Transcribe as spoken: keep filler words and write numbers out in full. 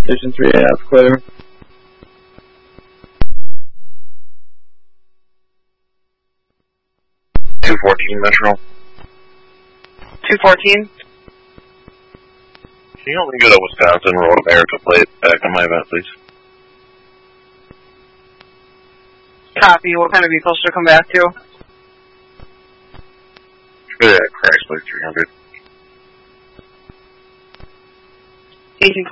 Station three A F, clear. two fourteen, Metro. two fourteen. Can you help me get a Wisconsin Road America plate back on my event, please? Copy. What kind of vehicles should I come back to? Yeah, Chrysler three hundred. eighteen